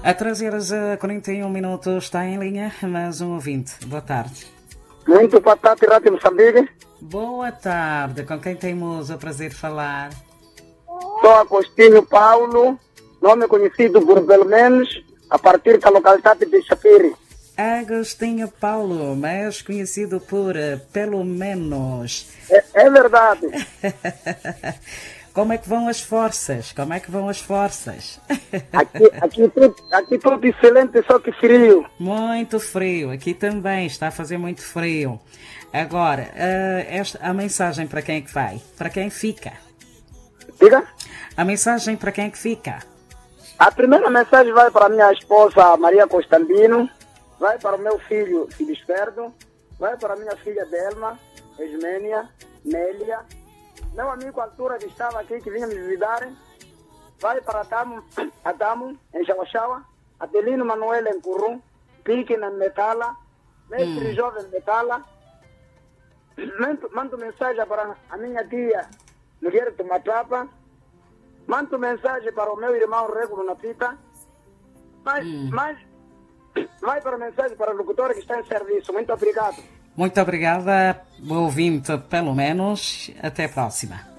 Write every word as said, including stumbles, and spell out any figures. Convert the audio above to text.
A treze horas e quarenta e um minutos está em linha, mas um ouvinte. Boa tarde. Muito boa tarde, Rádio Moçambique. Boa tarde, com quem temos o prazer de falar? Sou Agostinho Paulo, nome conhecido por pelo menos, a partir da localidade de Chapiri. Agostinho Paulo, mais conhecido por uh, pelo menos. É, é verdade. Como é que vão as forças? Como é que vão as forças? Aqui, aqui, tudo, aqui tudo excelente, só que frio. Muito frio. Aqui também está a fazer muito frio. Agora, uh, esta, a mensagem para quem é que vai? Para quem fica? Diga? A mensagem para quem é que fica? A primeira mensagem vai para a minha esposa Maria Constantino, vai para o meu filho Filisperdo, vai para a minha filha Delma, Esmênia, Nélia, meu amigo Altura que estava aqui, que vinha me visitar, vai para Adamo, Adamo em Xawaxawa, Adelino Manuel em Currum, Pique na Metala, Mestre hum. Jovem Metala. Mando, mando mensagem para a minha tia Mulher de Matrapa, mando mensagem para o meu irmão Régulo na Pita, mas, hum. mas vai para a mensagem para o locutor que está em serviço. Muito obrigado. Muito obrigada, ouvinte, pelo menos. Até a próxima.